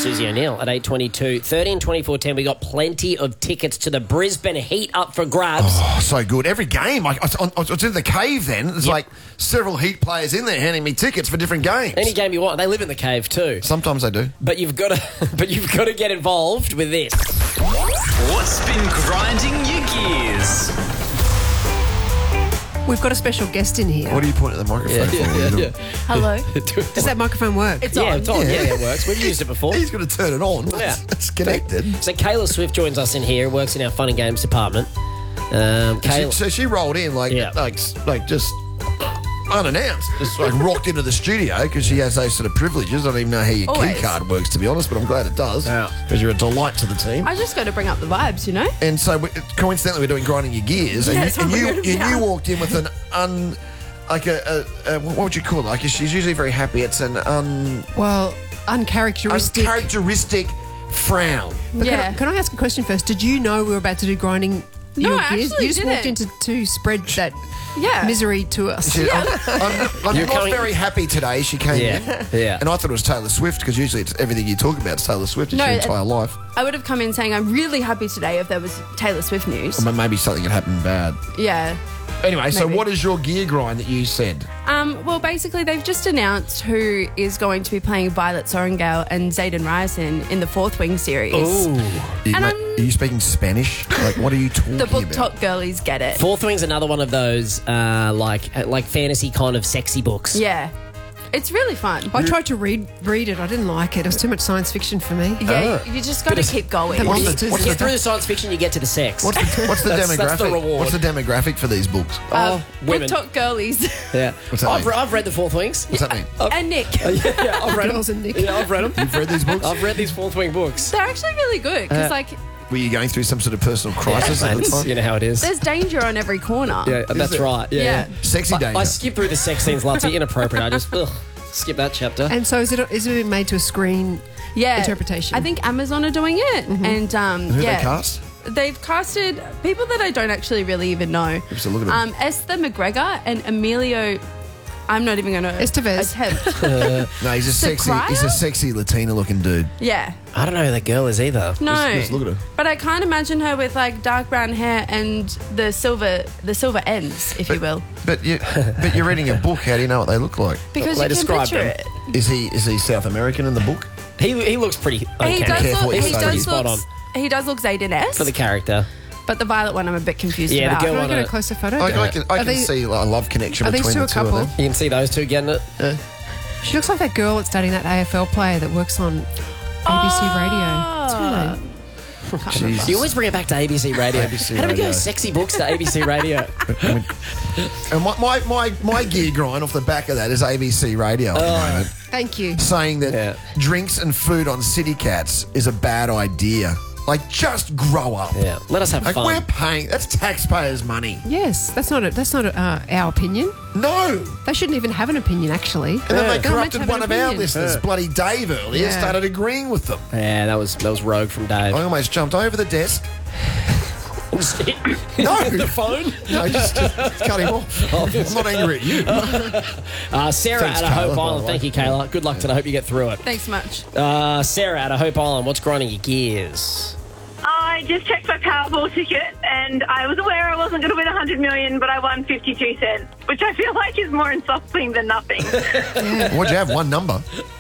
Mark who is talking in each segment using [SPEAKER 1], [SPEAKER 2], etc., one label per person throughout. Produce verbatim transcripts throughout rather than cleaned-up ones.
[SPEAKER 1] Susie O'Neill at eight twenty-two. thirteen twenty-four ten. We got plenty of tickets to the Brisbane Heat up for grabs.
[SPEAKER 2] Oh, so good. Every game. I, I, I was in the cave then. There's
[SPEAKER 1] Yep.
[SPEAKER 2] like several Heat players in there handing me tickets for different games.
[SPEAKER 1] Any game you want. They live in the cave too.
[SPEAKER 2] Sometimes I do.
[SPEAKER 1] But you've got to, but you've got to get involved with this.
[SPEAKER 3] What's been grinding your gears?
[SPEAKER 4] We've got a special guest in here.
[SPEAKER 2] What do you point at the microphone for? when you do it?
[SPEAKER 4] Hello. Does that microphone work?
[SPEAKER 5] It's
[SPEAKER 1] Yeah,
[SPEAKER 5] on.
[SPEAKER 1] it's on.
[SPEAKER 2] Yeah.
[SPEAKER 1] Yeah, it works. We've used it before.
[SPEAKER 2] He's going to turn it on.
[SPEAKER 1] Yeah.
[SPEAKER 2] It's, it's connected.
[SPEAKER 1] So Kayla Swift joins us in here. Works in our fun and games department. Um,
[SPEAKER 2] She,
[SPEAKER 1] Kayla,
[SPEAKER 2] so she rolled in like,
[SPEAKER 1] Yeah.
[SPEAKER 2] like, like just unannounced. Just like rocked into the studio because she has those sort of privileges. I don't even know how your key
[SPEAKER 5] Always.
[SPEAKER 2] card works, to be honest, but I'm glad it does
[SPEAKER 1] Yeah.
[SPEAKER 2] because you're a delight to the team.
[SPEAKER 5] I just got to bring up the vibes, you know?
[SPEAKER 2] And so, we, coincidentally, we're doing grinding your gears, and,
[SPEAKER 5] Yes,
[SPEAKER 2] you, and
[SPEAKER 5] I'm
[SPEAKER 2] you,
[SPEAKER 5] gonna be
[SPEAKER 2] and you
[SPEAKER 5] out.
[SPEAKER 2] walked in with an un, like a, a, a what would you call it? Like she's usually very happy. It's an un,
[SPEAKER 4] Well, uncharacteristic.
[SPEAKER 2] uncharacteristic frown.
[SPEAKER 4] But
[SPEAKER 5] Yeah.
[SPEAKER 4] Can I, can I ask a question first? Did you know we were about to do grinding
[SPEAKER 5] No,
[SPEAKER 4] your
[SPEAKER 5] I
[SPEAKER 4] gears?
[SPEAKER 5] actually
[SPEAKER 4] You just walked
[SPEAKER 5] didn't.
[SPEAKER 4] into to spread that
[SPEAKER 5] Yeah.
[SPEAKER 4] misery to us.
[SPEAKER 2] She- I'm, I'm, I'm
[SPEAKER 1] You're
[SPEAKER 2] not
[SPEAKER 1] coming-
[SPEAKER 2] very happy today. She came
[SPEAKER 1] Yeah,
[SPEAKER 2] in,
[SPEAKER 1] yeah.
[SPEAKER 2] and I thought it was Taylor Swift because usually it's everything you talk about is Taylor Swift. It's
[SPEAKER 5] No,
[SPEAKER 2] your
[SPEAKER 5] it-
[SPEAKER 2] entire life.
[SPEAKER 5] I would have come in saying I'm really happy today if there was Taylor Swift news.
[SPEAKER 2] Or maybe something had happened bad.
[SPEAKER 5] Yeah.
[SPEAKER 2] Anyway, so
[SPEAKER 5] Maybe.
[SPEAKER 2] what is your gear grind that you said?
[SPEAKER 5] Um, well, basically, they've just announced who is going to be playing Violet Sorrengail and Zayden Ryerson in the Fourth Wing series.
[SPEAKER 2] Are you,
[SPEAKER 5] And
[SPEAKER 2] mate,
[SPEAKER 5] I'm-
[SPEAKER 2] are you speaking Spanish? Like, what are you talking
[SPEAKER 5] The book
[SPEAKER 2] about?
[SPEAKER 5] Top Girlies get it.
[SPEAKER 1] Fourth Wing's another one of those uh, like uh, like fantasy kind of sexy books.
[SPEAKER 5] Yeah. It's really fun.
[SPEAKER 4] I tried to read read it. I didn't like it. It was too much science fiction for me.
[SPEAKER 5] Yeah,
[SPEAKER 2] Oh.
[SPEAKER 5] you just got to
[SPEAKER 1] Bit of-
[SPEAKER 5] keep going.
[SPEAKER 4] The
[SPEAKER 2] What's the-
[SPEAKER 4] monsters
[SPEAKER 2] what's
[SPEAKER 4] and
[SPEAKER 1] Get through the science fiction, you get to the sex.
[SPEAKER 2] What's the, what's the
[SPEAKER 1] That's-
[SPEAKER 2] demographic?
[SPEAKER 1] that's the reward.
[SPEAKER 2] What's the demographic for these books?
[SPEAKER 5] Uh,
[SPEAKER 1] women.
[SPEAKER 5] Book Top Girlies
[SPEAKER 1] Yeah.
[SPEAKER 2] What's that
[SPEAKER 1] I've,
[SPEAKER 2] mean?
[SPEAKER 1] re- I've read the Fourth Wings.
[SPEAKER 2] What's that mean?
[SPEAKER 5] and Nick.
[SPEAKER 1] yeah, I've read
[SPEAKER 4] Girls
[SPEAKER 1] them.
[SPEAKER 4] and Nick.
[SPEAKER 1] Yeah, I've read them.
[SPEAKER 2] You've read these books?
[SPEAKER 1] I've read these Fourth Wing books.
[SPEAKER 5] They're actually really good because, like,
[SPEAKER 2] Were you going through some sort of personal crisis at the
[SPEAKER 1] It's-
[SPEAKER 2] time?
[SPEAKER 1] you know how it is.
[SPEAKER 5] there's danger on every corner.
[SPEAKER 1] Yeah, that's
[SPEAKER 2] it?
[SPEAKER 1] right. Yeah.
[SPEAKER 5] Yeah.
[SPEAKER 2] Sexy
[SPEAKER 1] I,
[SPEAKER 2] danger.
[SPEAKER 1] I skipped through the sex scenes, Lutzy. Inappropriate. I just ugh, skip that chapter.
[SPEAKER 4] And so is it is it made to a screen
[SPEAKER 5] Yeah.
[SPEAKER 4] interpretation?
[SPEAKER 5] I think Amazon are doing it. And, um,
[SPEAKER 2] Who
[SPEAKER 5] yeah.
[SPEAKER 2] they cast?
[SPEAKER 5] They've casted people that I don't actually really even know.
[SPEAKER 2] Just a look at them.
[SPEAKER 5] Um, Esther McGregor and Emilio. I'm not even going to
[SPEAKER 4] Estevez.
[SPEAKER 5] attempt.
[SPEAKER 2] No, he's a sexy.
[SPEAKER 5] Sakaya?
[SPEAKER 2] He's a sexy Latina-looking dude.
[SPEAKER 5] Yeah.
[SPEAKER 1] I don't know who that girl is either.
[SPEAKER 5] No.
[SPEAKER 2] Just- just look at her.
[SPEAKER 5] But I can't imagine her with like dark brown hair and the silver the silver ends, if you will.
[SPEAKER 2] But you, but you're reading a book. How do you know what they look like?
[SPEAKER 5] Because
[SPEAKER 1] They
[SPEAKER 5] you can
[SPEAKER 1] describe
[SPEAKER 5] picture
[SPEAKER 1] them.
[SPEAKER 5] it.
[SPEAKER 2] Is he is he South American in the book?
[SPEAKER 1] He he looks pretty.
[SPEAKER 5] He
[SPEAKER 1] uncanny.
[SPEAKER 5] does
[SPEAKER 2] Careful
[SPEAKER 5] look
[SPEAKER 2] what
[SPEAKER 5] he
[SPEAKER 2] you say.
[SPEAKER 5] does
[SPEAKER 1] Spot
[SPEAKER 5] look he does look Zayden-esque,
[SPEAKER 1] for the character.
[SPEAKER 5] but the violet one I'm a bit confused
[SPEAKER 1] Yeah, the
[SPEAKER 5] about.
[SPEAKER 1] girl
[SPEAKER 4] Can I
[SPEAKER 1] on
[SPEAKER 4] get a
[SPEAKER 1] it.
[SPEAKER 4] closer photo?
[SPEAKER 2] I, I can I
[SPEAKER 4] Are
[SPEAKER 2] can
[SPEAKER 4] they-
[SPEAKER 2] see a love connection
[SPEAKER 4] are these
[SPEAKER 2] between
[SPEAKER 4] two
[SPEAKER 2] the
[SPEAKER 4] a
[SPEAKER 2] two of
[SPEAKER 4] couple?
[SPEAKER 2] them.
[SPEAKER 1] You can see those two getting it. Uh,
[SPEAKER 4] She looks like that girl that's dating that A F L player that works on A B C Radio. What's her name?
[SPEAKER 2] Jesus.
[SPEAKER 1] you always bring it back to A B C Radio.
[SPEAKER 2] A B C
[SPEAKER 1] How do we
[SPEAKER 2] Radio.
[SPEAKER 1] go sexy books to A B C Radio?
[SPEAKER 2] And my, my, my, my gear grind off the back of that is A B C Radio at the moment,
[SPEAKER 4] Thank you.
[SPEAKER 2] saying that
[SPEAKER 1] Yeah.
[SPEAKER 2] drinks and food on City Cats is a bad idea. Like, just grow up.
[SPEAKER 1] Yeah, let us have
[SPEAKER 2] Like,
[SPEAKER 1] fun.
[SPEAKER 2] we're paying. That's taxpayers' money.
[SPEAKER 4] Yes, that's not a, that's not a, uh, our opinion.
[SPEAKER 2] No.
[SPEAKER 4] They shouldn't even have an opinion, actually.
[SPEAKER 2] And then they
[SPEAKER 4] They're not meant
[SPEAKER 2] corrupted
[SPEAKER 4] to have
[SPEAKER 2] one
[SPEAKER 4] an
[SPEAKER 2] of our
[SPEAKER 4] opinion.
[SPEAKER 2] listeners, bloody Dave, earlier,
[SPEAKER 4] Yeah.
[SPEAKER 2] started agreeing with them.
[SPEAKER 1] Yeah, that was that was rogue from Dave.
[SPEAKER 2] I almost jumped over the desk.
[SPEAKER 1] No, the phone.
[SPEAKER 2] No, just, just cut him off. I'm not angry at you.
[SPEAKER 1] Uh, Sarah
[SPEAKER 2] Thanks,
[SPEAKER 1] out of Hope
[SPEAKER 2] Kayla, by
[SPEAKER 1] Island.
[SPEAKER 2] the way.
[SPEAKER 1] Thank you, Kayla. Good luck today. I hope you get through it.
[SPEAKER 5] Thanks much.
[SPEAKER 1] Uh, Sarah out of Hope Island. What's grinding your gears?
[SPEAKER 6] I just checked my Powerball ticket and I was aware I wasn't going to win one hundred million, but I won fifty-two cents, which I feel like is more insulting than nothing.
[SPEAKER 2] What'd you have? One number.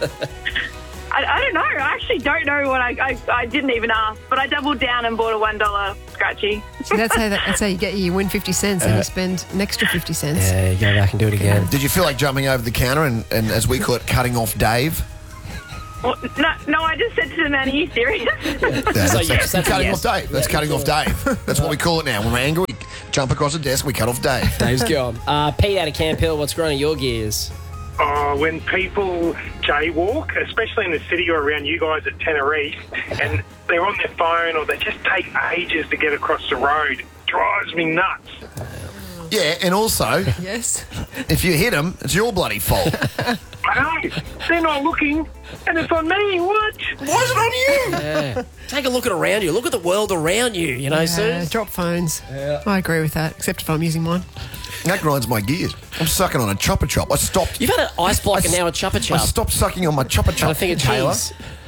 [SPEAKER 6] I, I don't know. I actually don't know what I, I... I didn't even ask, but I doubled down and bought a one dollar scratchy.
[SPEAKER 4] So that's how that, that's how you get you win fifty cents and you spend an extra fifty cents.
[SPEAKER 1] Yeah, you go back and do it again.
[SPEAKER 2] Did you feel like jumping over the counter and, and as we call it, cutting off Dave?
[SPEAKER 6] Well, no, no, I just said to the man, are you serious?
[SPEAKER 2] Yeah, that's,
[SPEAKER 1] So yes,
[SPEAKER 2] that's
[SPEAKER 1] that's a
[SPEAKER 2] cutting
[SPEAKER 1] yes.
[SPEAKER 2] off Dave. That's cutting off Dave. That's what we call it now. When we're angry, we jump across the desk, we cut off Dave.
[SPEAKER 1] Dave's gone. Uh, Pete out of Camp Hill. What's grinding your gears?
[SPEAKER 7] Oh, when people jaywalk, especially in the city or around you guys at Tenerife, and they're on their phone or they just take ages to get across the road, it drives me nuts.
[SPEAKER 2] Yeah, and also,
[SPEAKER 4] Yes.
[SPEAKER 2] if you hit them, it's your bloody fault.
[SPEAKER 7] I know, they're not looking, and it's on me. What?
[SPEAKER 2] Why is it on you?
[SPEAKER 1] Yeah. Take a look at around you. Look at the world around you, you know,
[SPEAKER 4] Uh,
[SPEAKER 1] Suze?
[SPEAKER 4] drop phones. I agree with that, except if I'm using mine.
[SPEAKER 2] That grinds my gears. I'm sucking on a chopper chop. I stopped.
[SPEAKER 1] You've had an ice block
[SPEAKER 2] I
[SPEAKER 1] and now a chuppa
[SPEAKER 2] I
[SPEAKER 1] chup.
[SPEAKER 2] stopped sucking on my chopper
[SPEAKER 1] And
[SPEAKER 2] chop.
[SPEAKER 1] a thing of
[SPEAKER 2] Taylor.
[SPEAKER 1] cheese.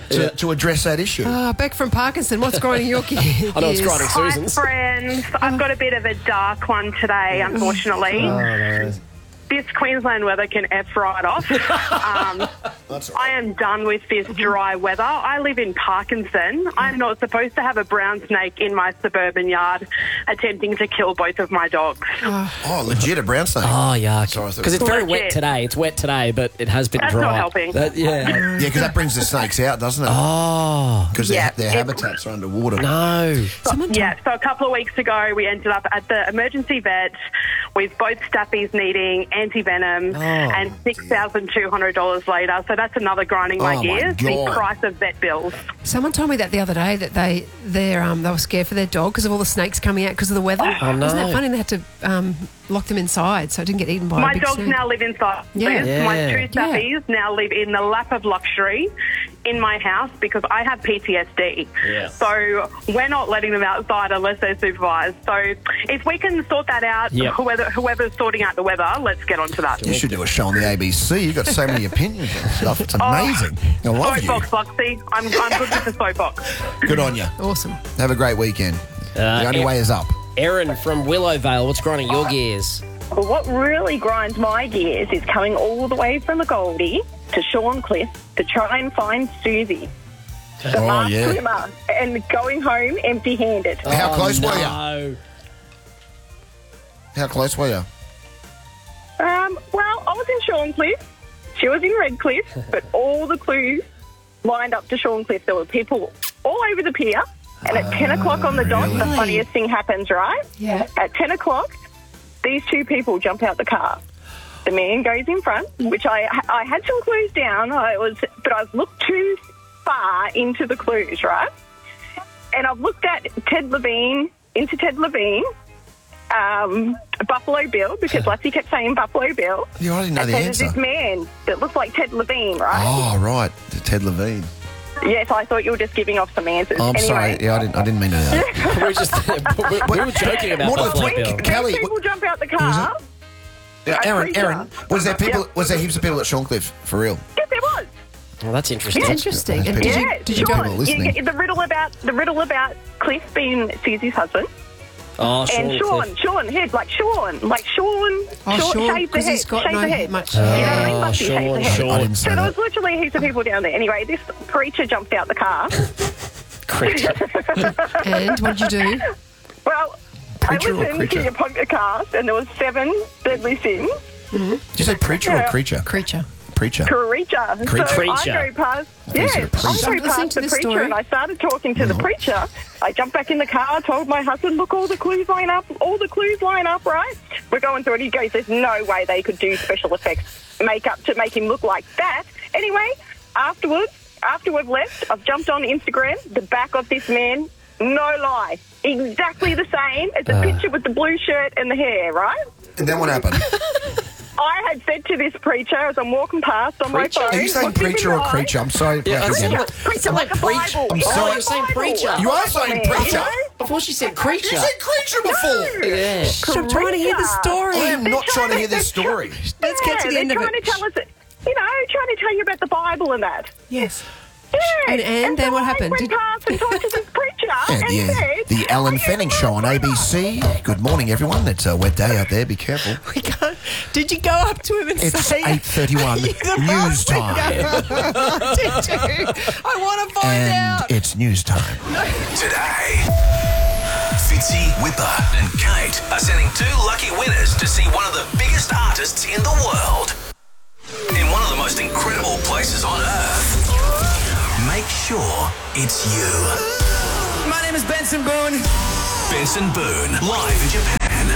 [SPEAKER 2] to,
[SPEAKER 1] Yeah.
[SPEAKER 2] to address that issue.
[SPEAKER 4] Oh, Beck from Parkinson, what's grinding your gears?
[SPEAKER 1] I know it's grinding
[SPEAKER 6] Hi,
[SPEAKER 1] Susan's.
[SPEAKER 6] friends. I've got a bit of a dark one today, unfortunately.
[SPEAKER 1] Oh, no.
[SPEAKER 6] This Queensland weather can F right off. Um,
[SPEAKER 2] That's
[SPEAKER 6] I am done with this dry weather. I live in Parkinson. I'm not supposed to have a brown snake in my suburban yard attempting to kill both of my dogs.
[SPEAKER 2] Oh, legit, a brown snake.
[SPEAKER 1] Oh, yuck.
[SPEAKER 2] Sorry, I thought-
[SPEAKER 1] Because it's very wet
[SPEAKER 6] Legit.
[SPEAKER 1] today. It's wet today, but it has been
[SPEAKER 6] That's
[SPEAKER 1] dry.
[SPEAKER 6] not helping.
[SPEAKER 1] That- yeah.
[SPEAKER 2] Yeah, because that brings the snakes out, doesn't it?
[SPEAKER 1] Oh,
[SPEAKER 2] Because
[SPEAKER 6] Yeah.
[SPEAKER 2] their, their habitats are underwater.
[SPEAKER 1] no.
[SPEAKER 4] Someone
[SPEAKER 6] Yeah, so a couple of weeks ago, we ended up at the emergency vet with both stappies needing anti-venom,
[SPEAKER 1] Oh,
[SPEAKER 6] and six thousand two hundred dollars later. So that's another grinding my
[SPEAKER 2] Oh, my
[SPEAKER 6] gears, the
[SPEAKER 2] God.
[SPEAKER 6] price of vet bills.
[SPEAKER 4] Someone told me that the other day that they they're, um, they were scared for their dog because of all the snakes coming out because of the weather.
[SPEAKER 1] Oh, no.
[SPEAKER 4] Isn't that funny? They had to um, lock them inside so it didn't get eaten by a
[SPEAKER 6] My
[SPEAKER 4] big
[SPEAKER 6] dogs
[SPEAKER 4] snake.
[SPEAKER 6] now live inside.
[SPEAKER 4] Yeah.
[SPEAKER 1] Yeah.
[SPEAKER 6] My two
[SPEAKER 4] Yeah.
[SPEAKER 6] stuffies now live in the lap of luxury in my house because I have P T S D.
[SPEAKER 1] Yeah.
[SPEAKER 6] So we're not letting them outside unless they're supervised. So if we can sort that out,
[SPEAKER 1] Yep.
[SPEAKER 6] whoever, whoever's sorting out the weather, let's get on to that.
[SPEAKER 2] You should do a show on the A B C. You've got so many opinions and stuff. It's amazing. I love you.
[SPEAKER 6] Soapbox, Luxie. I'm, I'm good with the soapbox.
[SPEAKER 2] Good on you.
[SPEAKER 4] Awesome.
[SPEAKER 2] Have a great weekend.
[SPEAKER 1] Uh,
[SPEAKER 2] the only
[SPEAKER 1] yeah.
[SPEAKER 2] way is up.
[SPEAKER 1] Erin from Willowvale, what's grinding your gears?
[SPEAKER 8] Well, what really grinds my gears is coming all the way from the Goldie to Shorncliffe to try and find Susie, the
[SPEAKER 2] Oh,
[SPEAKER 8] masked
[SPEAKER 2] yeah.
[SPEAKER 8] swimmer, and going home empty-handed.
[SPEAKER 2] How close were you?
[SPEAKER 1] No.
[SPEAKER 2] How close were you?
[SPEAKER 8] Um, well, I was in Shorncliffe, she was in Redcliffe, but all the clues lined up to Shorncliffe. There were people all over the pier, and at ten o'clock on the dot, the
[SPEAKER 4] Really?
[SPEAKER 8] funniest thing happens, right?
[SPEAKER 4] Yeah.
[SPEAKER 8] At ten o'clock, these two people jump out the car. The man goes in front, which I I had some clues down. I was, but I've looked too far into the clues, right? And I've looked at Ted Levine, into Ted Levine, um, Buffalo Bill, because Lassie kept saying Buffalo Bill.
[SPEAKER 2] Yeah, I didn't know
[SPEAKER 8] And
[SPEAKER 2] the
[SPEAKER 8] so there's
[SPEAKER 2] answer.
[SPEAKER 8] this man that looks like Ted Levine, right?
[SPEAKER 2] Oh, right. Ted Levine.
[SPEAKER 8] Yes, I thought you were just giving off some answers.
[SPEAKER 2] Oh, I'm
[SPEAKER 8] anyway,
[SPEAKER 2] sorry. Yeah, I didn't. I didn't mean to. do that.
[SPEAKER 1] we, were just, we, we were joking about
[SPEAKER 2] What do
[SPEAKER 1] Buffalo
[SPEAKER 2] you think?
[SPEAKER 1] Bill.
[SPEAKER 2] Kelly,
[SPEAKER 8] These people
[SPEAKER 2] what-
[SPEAKER 8] jump out the
[SPEAKER 2] was
[SPEAKER 8] car.
[SPEAKER 2] Yeah,
[SPEAKER 8] I'm
[SPEAKER 2] Aaron,
[SPEAKER 8] pretty
[SPEAKER 2] Aaron,
[SPEAKER 8] sure.
[SPEAKER 2] was there people?
[SPEAKER 8] Yep.
[SPEAKER 2] Was there heaps of people at Shorncliffe for real?
[SPEAKER 8] Yes, there was.
[SPEAKER 1] Well, that's interesting.
[SPEAKER 4] It's interesting.
[SPEAKER 2] Those
[SPEAKER 4] And did
[SPEAKER 2] people-
[SPEAKER 4] you,
[SPEAKER 8] Yeah,
[SPEAKER 4] did you
[SPEAKER 2] People
[SPEAKER 4] go?
[SPEAKER 2] are
[SPEAKER 8] Sean,
[SPEAKER 2] listening.
[SPEAKER 8] you, the riddle about the riddle about Cliff being Susie's husband,
[SPEAKER 1] Oh,
[SPEAKER 8] and
[SPEAKER 1] Sean
[SPEAKER 8] Sean,
[SPEAKER 1] Cliff.
[SPEAKER 8] Sean, head like Sean, like Sean,
[SPEAKER 4] Oh,
[SPEAKER 8] Sean,
[SPEAKER 4] Sean,
[SPEAKER 8] shave the
[SPEAKER 4] because
[SPEAKER 8] head,
[SPEAKER 4] he's got
[SPEAKER 8] shave
[SPEAKER 4] no
[SPEAKER 8] the head.
[SPEAKER 4] much.
[SPEAKER 8] You know what I mean?
[SPEAKER 1] Oh,
[SPEAKER 8] Must be shave
[SPEAKER 1] Sean,
[SPEAKER 8] the head.
[SPEAKER 1] Sean.
[SPEAKER 2] I didn't say
[SPEAKER 8] So there
[SPEAKER 2] that.
[SPEAKER 8] was literally heaps of people down there. Anyway, this creature jumped out the car.
[SPEAKER 1] Creature.
[SPEAKER 4] And what did you do?
[SPEAKER 8] Well,
[SPEAKER 2] Preacher
[SPEAKER 8] I
[SPEAKER 2] or
[SPEAKER 8] listened to
[SPEAKER 2] creature?
[SPEAKER 8] your podcast, and there was seven deadly sins.
[SPEAKER 2] Did you say preacher or
[SPEAKER 8] Yeah.
[SPEAKER 2] creature?
[SPEAKER 4] Creature.
[SPEAKER 2] Preacher.
[SPEAKER 8] Creature.
[SPEAKER 2] Creature.
[SPEAKER 8] So
[SPEAKER 1] Creature.
[SPEAKER 8] I go past.
[SPEAKER 2] you
[SPEAKER 8] Yeah,
[SPEAKER 2] said a priest.
[SPEAKER 8] I
[SPEAKER 4] Stop
[SPEAKER 8] go
[SPEAKER 4] listening
[SPEAKER 8] past
[SPEAKER 4] to
[SPEAKER 8] the
[SPEAKER 4] this
[SPEAKER 8] preacher,
[SPEAKER 4] story.
[SPEAKER 8] and I started talking to the preacher. I jumped back in the car, told my husband, "Look, all the clues line up. All the clues line up, right?" We're going through it. He goes, "There's no way they could do special effects makeup to make him look like that." Anyway, afterwards, after we've left, I've jumped on Instagram. The back of this man, no lie, exactly the same as the picture with the blue shirt and the hair, right?
[SPEAKER 2] And then what happened?
[SPEAKER 8] I had said to this preacher as I'm walking past on
[SPEAKER 1] Preacher?
[SPEAKER 8] my phone.
[SPEAKER 2] Are you saying
[SPEAKER 8] looked him in
[SPEAKER 2] preacher
[SPEAKER 8] the
[SPEAKER 2] or
[SPEAKER 8] eye.
[SPEAKER 2] creature? I'm sorry.
[SPEAKER 1] Yeah,
[SPEAKER 2] Back
[SPEAKER 1] that's
[SPEAKER 2] again.
[SPEAKER 1] what-
[SPEAKER 8] Preacher like a
[SPEAKER 1] preach-
[SPEAKER 8] Bible.
[SPEAKER 2] I'm
[SPEAKER 8] It's
[SPEAKER 2] sorry.
[SPEAKER 8] like
[SPEAKER 2] You're
[SPEAKER 8] a
[SPEAKER 1] saying
[SPEAKER 8] Bible.
[SPEAKER 1] preacher.
[SPEAKER 8] A
[SPEAKER 2] You are
[SPEAKER 8] Bible
[SPEAKER 2] saying
[SPEAKER 8] man,
[SPEAKER 2] preacher.
[SPEAKER 8] you know?
[SPEAKER 1] Before she said
[SPEAKER 2] You
[SPEAKER 1] creature.
[SPEAKER 2] said creature before.
[SPEAKER 1] Yeah.
[SPEAKER 4] I'm trying to hear the story.
[SPEAKER 2] I am not trying to hear this story.
[SPEAKER 4] Let's get to the
[SPEAKER 8] Yeah,
[SPEAKER 4] end
[SPEAKER 8] they're
[SPEAKER 4] of
[SPEAKER 8] trying
[SPEAKER 4] it.
[SPEAKER 8] to tell us, you know, trying to tell you about the Bible and that.
[SPEAKER 4] Yes.
[SPEAKER 8] Yeah.
[SPEAKER 4] And- and then
[SPEAKER 8] so
[SPEAKER 4] what
[SPEAKER 8] I
[SPEAKER 4] happened?
[SPEAKER 8] went
[SPEAKER 4] Did-
[SPEAKER 8] past and talked to this preacher
[SPEAKER 2] And
[SPEAKER 8] and
[SPEAKER 2] the,
[SPEAKER 8] said,
[SPEAKER 2] the Alan
[SPEAKER 8] "Are you
[SPEAKER 2] Fanning Show on A B C. Good morning, everyone. It's a wet day out there. Be careful.
[SPEAKER 4] We can't. Did you go up to him and
[SPEAKER 2] It's
[SPEAKER 4] say
[SPEAKER 2] eight thirty-one
[SPEAKER 4] You're the
[SPEAKER 2] news
[SPEAKER 4] boss.
[SPEAKER 2] time.
[SPEAKER 4] Did you? I want to find
[SPEAKER 2] And
[SPEAKER 4] out.
[SPEAKER 2] it's news time.
[SPEAKER 3] Today, Fitzy, Whipper, and Kate are sending two lucky winners to see one of the biggest artists in the world in one of the most incredible places on earth. Make sure it's you.
[SPEAKER 9] My name is Benson Boone.
[SPEAKER 3] Benson Boone, live in Japan.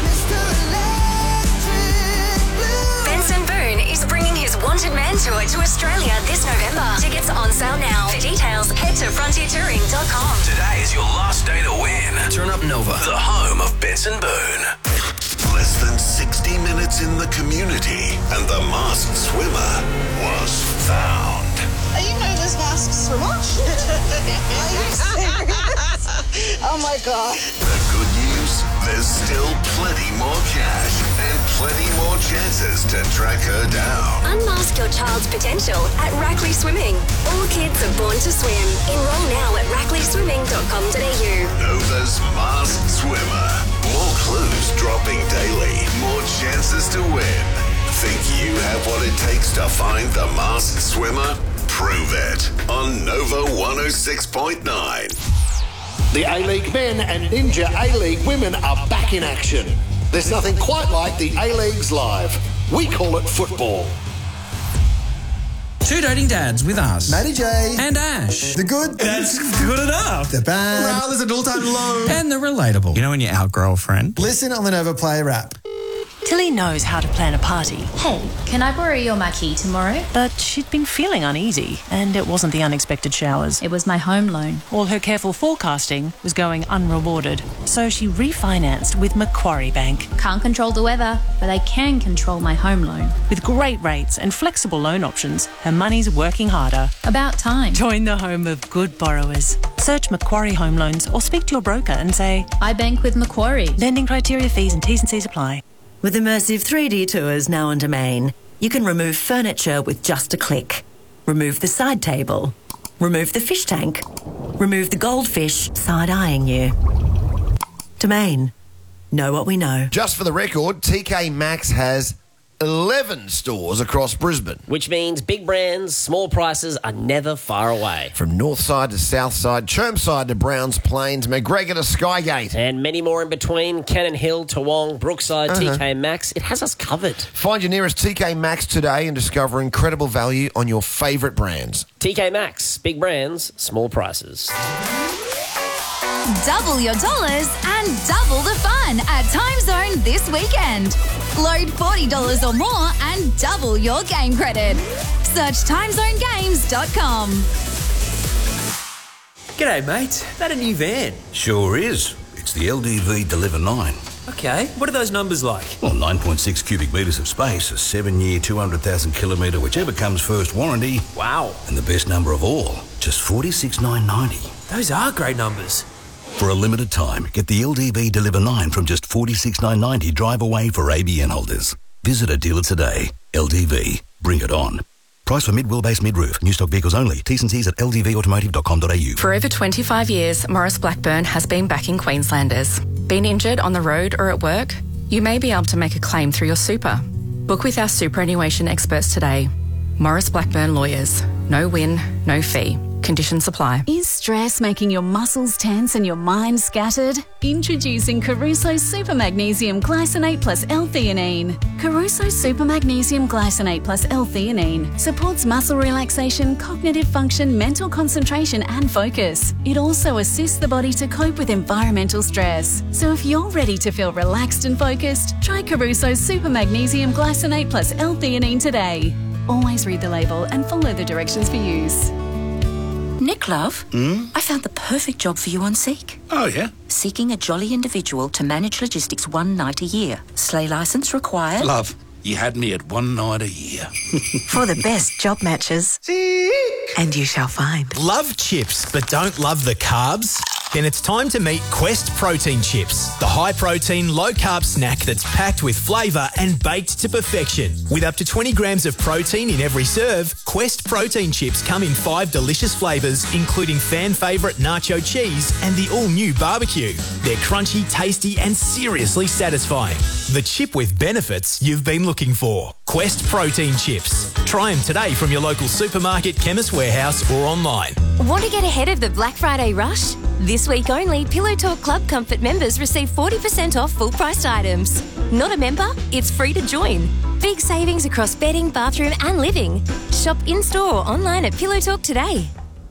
[SPEAKER 10] Benson Boone is bringing his Wanted Man tour to Australia this November. Tickets on sale now. For details, head to frontier touring dot com.
[SPEAKER 3] Today is your last day to win.
[SPEAKER 9] Turn up Nova.
[SPEAKER 3] The home of Benson Boone.
[SPEAKER 11] Less than sixty minutes in the community, and the masked swimmer was found.
[SPEAKER 12] Are you Nova's masked swimmer? Are you serious? Oh my god.
[SPEAKER 11] The good news? There's still plenty more cash and plenty more chances to track her down.
[SPEAKER 10] Unmask your child's potential at Rackley Swimming. All kids are born to swim. Enroll now at rackley swimming dot com dot a u.
[SPEAKER 11] Nova's Masked Swimmer. More clues dropping daily. More chances to win. Think you have what it takes to find the Masked Swimmer? Prove it on Nova one oh six point nine.
[SPEAKER 13] The A-League men and Ninja A-League women are back in action. There's nothing quite like the A-Leagues live. We call it football.
[SPEAKER 14] Two Doting Dads with us.
[SPEAKER 15] Matty J.
[SPEAKER 14] And Ash.
[SPEAKER 15] The good.
[SPEAKER 14] That's good enough.
[SPEAKER 15] The bad.
[SPEAKER 14] Well,
[SPEAKER 15] there's an all-time low.
[SPEAKER 14] And the relatable. You know when you outgrow a friend?
[SPEAKER 15] Listen on the Nova Play Rap.
[SPEAKER 16] Tilly knows how to plan a party.
[SPEAKER 17] Hey, can I borrow your marquee tomorrow?
[SPEAKER 16] But she'd been feeling uneasy, and it wasn't the unexpected showers.
[SPEAKER 17] It was my home loan.
[SPEAKER 16] All her careful forecasting was going unrewarded, so she refinanced with Macquarie Bank.
[SPEAKER 17] Can't control the weather, but I can control my home loan.
[SPEAKER 16] With great rates and flexible loan options, her money's working harder.
[SPEAKER 17] About time.
[SPEAKER 16] Join the home of good borrowers. Search Macquarie Home Loans or speak to your broker and say,
[SPEAKER 17] I bank with Macquarie.
[SPEAKER 16] Lending criteria, fees and T's and C's apply.
[SPEAKER 18] With immersive three D tours now on Domain, you can remove furniture with just a click. Remove the side table. Remove the fish tank. Remove the goldfish side-eyeing you. Domain. Know what we know.
[SPEAKER 2] Just for the record, T K Maxx has eleven stores across Brisbane.
[SPEAKER 1] Which means big brands, small prices are never far away.
[SPEAKER 2] From north side to south side, Chermside to Browns Plains, McGregor to Skygate.
[SPEAKER 1] And many more in between, Cannon Hill, Toowong, Brookside,
[SPEAKER 2] Uh-huh.
[SPEAKER 1] T K Maxx. It has us covered.
[SPEAKER 2] Find your nearest T K Maxx today and discover incredible value on your favourite brands.
[SPEAKER 1] T K Maxx, big brands, small prices.
[SPEAKER 19] Double your dollars and double the fun at Time Zone this weekend. Load forty dollars or more and double your game credit. Search time zone games dot com.
[SPEAKER 20] G'day, mate. That a new van?
[SPEAKER 21] Sure is. It's the L D V Deliver nine.
[SPEAKER 20] Okay, what are those numbers like?
[SPEAKER 21] Well, nine point six cubic metres of space, a seven-year, two hundred thousand kilometre, whichever comes first warranty.
[SPEAKER 20] Wow.
[SPEAKER 21] And the best number of all, just forty-six thousand nine hundred ninety.
[SPEAKER 20] Those are great numbers.
[SPEAKER 21] For a limited time, get the L D V Deliver nine from just forty-six thousand nine hundred ninety drive away for A B N holders. Visit a dealer today. L D V. Bring it on. Price for mid-wheelbase mid-roof. New stock vehicles only. T's and C's at l d v automotive dot com dot a u.
[SPEAKER 22] For over twenty-five years, Morris Blackburn has been backing Queenslanders. Been injured on the road or at work? You may be able to make a claim through your super. Book with our superannuation experts today. Morris Blackburn Lawyers. No win, no fee. Conditions apply.
[SPEAKER 19] Is stress making your muscles tense and your mind scattered? Introducing Caruso Super Magnesium Glycinate plus L-theanine. Caruso Super Magnesium Glycinate plus L-theanine supports muscle relaxation, cognitive function, mental concentration and focus. It also assists the body to cope with environmental stress. So if you're ready to feel relaxed and focused, try Caruso Super Magnesium Glycinate plus L-theanine today. Always read the label and follow the directions for use.
[SPEAKER 23] Nick, love,
[SPEAKER 21] Hmm?
[SPEAKER 23] I found the perfect job for you on Seek.
[SPEAKER 21] Oh, yeah?
[SPEAKER 23] Seeking a jolly individual to manage logistics one night a year. Sleigh licence required.
[SPEAKER 21] Love, you had me at one night a year.
[SPEAKER 23] For the best job matches. And you shall find.
[SPEAKER 24] Love chips but don't love the carbs? Then it's time to meet Quest Protein Chips, the high-protein, low-carb snack that's packed with flavour and baked to perfection. With up to twenty grams of protein in every serve, Quest Protein Chips come in five delicious flavours, including fan favourite nacho cheese and the all-new barbecue. They're crunchy, tasty and seriously satisfying. The chip with benefits you've been looking for. Quest Protein Chips. Try them today from your local supermarket, chemist warehouse or online.
[SPEAKER 10] Want to get ahead of the Black Friday rush? This week only, Pillow Talk Club Comfort members receive forty percent off full-priced items. Not a member? It's free to join. Big savings across bedding, bathroom and living. Shop in-store or online at Pillow Talk today.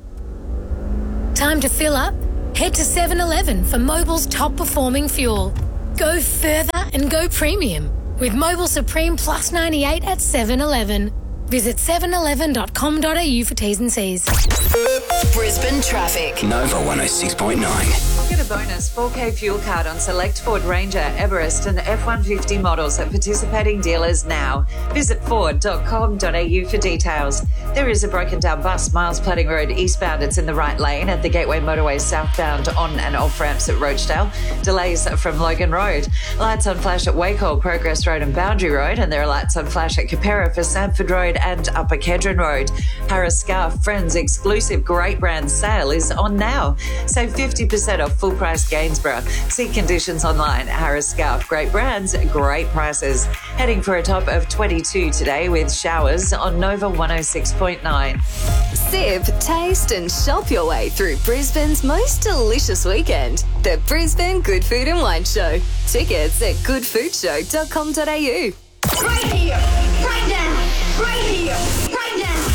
[SPEAKER 25] Time to fill up? Head to seven eleven for Mobil's top-performing fuel. Go further and go premium with Mobil Supreme Plus ninety-eight at seven eleven. Visit seven eleven dot com dot a u for T's and C's.
[SPEAKER 10] Brisbane traffic.
[SPEAKER 3] Nova one oh six point nine.
[SPEAKER 26] Get a bonus four K fuel card on select Ford Ranger, Everest and F one fifty models at participating dealers now. Visit ford dot com dot a u for details. There is a broken down bus, Miles Plating Road eastbound. It's in the right lane at the Gateway Motorway southbound on and off ramps at Roachdale. Delays from Logan Road. Lights on flash at Wakehall, Progress Road and Boundary Road, and there are lights on flash at Capera for Sanford Road and Upper Kedron Road. Harris Scarf Friends exclusive Great Brand sale is on now. Save fifty percent off full price Gainsborough. See conditions online. Harris Scarf, great brands, great prices. Heading for a top of twenty-two today with showers on Nova one oh six point nine.
[SPEAKER 4] Sip, taste and shop your way through Brisbane's most delicious weekend. The Brisbane Good Food and Wine Show. Tickets at good food show dot com dot a u.
[SPEAKER 12] Right here, right now, right here, right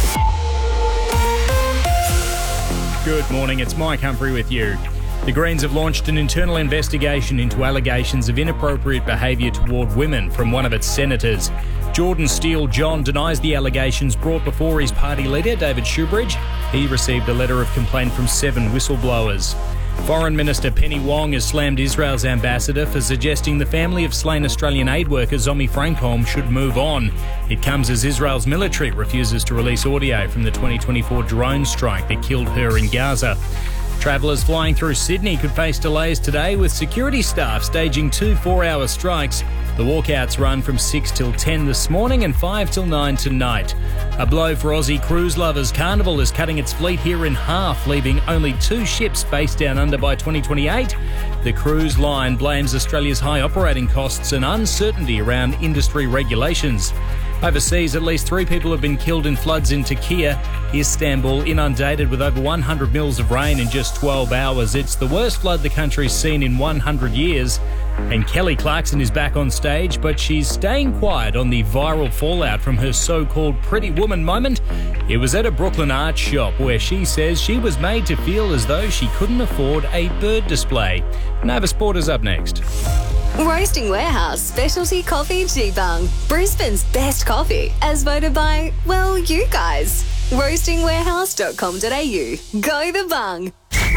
[SPEAKER 12] now.
[SPEAKER 5] Good morning, it's Mike Humphrey with you. The Greens have launched an internal investigation into allegations of inappropriate behaviour toward women from one of its senators. Jordan Steele John denies the allegations brought before his party leader, David Shoebridge. He received a letter of complaint from seven whistleblowers. Foreign Minister Penny Wong has slammed Israel's ambassador for suggesting the family of slain Australian aid worker Zomi Francom should move on. It comes as Israel's military refuses to release audio from the twenty twenty-four drone strike that killed her in Gaza. Travellers flying through Sydney could face delays today with security staff staging two four-hour strikes. The walkouts run from six till ten this morning and five till nine tonight. A blow for Aussie cruise lovers. Carnival is cutting its fleet here in half, leaving only two ships based down under by twenty twenty-eight. The cruise line blames Australia's high operating costs and uncertainty around industry regulations. Overseas, at least three people have been killed in floods in Turkey. Istanbul inundated with over one hundred mils of rain in just twelve hours. It's the worst flood the country's seen in one hundred years. And Kelly Clarkson is back on stage, but she's staying quiet on the viral fallout from her so-called Pretty Woman moment. It was at a Brooklyn art shop where she says she was made to feel as though she couldn't afford a bird display. Nova Sport is up next.
[SPEAKER 4] Roasting Warehouse Specialty Coffee G-Bung. Brisbane's best coffee, as voted by, well, you guys. roasting warehouse dot com dot a u. Go the bung.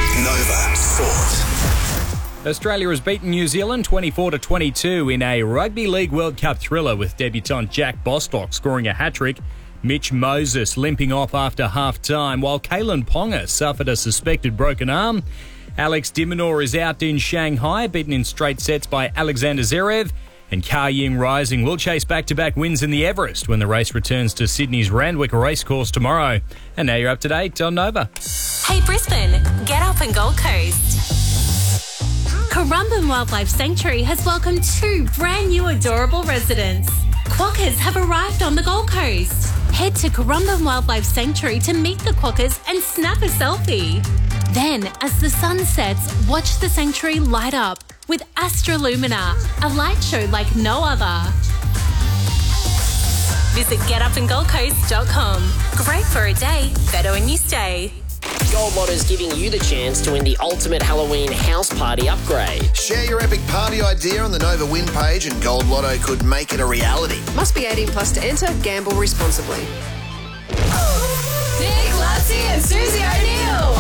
[SPEAKER 3] Nova Sport.
[SPEAKER 5] Australia has beaten New Zealand twenty-four to twenty-two in a Rugby League World Cup thriller with debutant Jack Bostock scoring a hat-trick. Mitch Moses limping off after half-time, while Kalen Ponga suffered a suspected broken arm. Alex Diminor is out in Shanghai, beaten in straight sets by Alexander Zverev. And Kar Ying Rising will chase back-to-back wins in the Everest when the race returns to Sydney's Randwick Racecourse tomorrow. And now you're up to date on Nova.
[SPEAKER 6] Hey Brisbane, get up and Gold Coast. Currumbin Wildlife Sanctuary has welcomed two brand new adorable residents. Quokkas have arrived on the Gold Coast. Head to Currumbin Wildlife Sanctuary to meet the quokkas and snap a selfie. Then, as the sun sets, watch the sanctuary light up with Astrolumina, a light show like no other. Visit get up and gold coast dot com. Great for a day, better when you stay.
[SPEAKER 1] Gold Lotto is giving you the chance to win the ultimate Halloween house party upgrade.
[SPEAKER 2] Share your epic party idea on the Nova Win page and Gold Lotto could make it a reality.
[SPEAKER 7] Must be eighteen plus to enter. Gamble responsibly.
[SPEAKER 4] Nick Lassie and Susie O'Neill.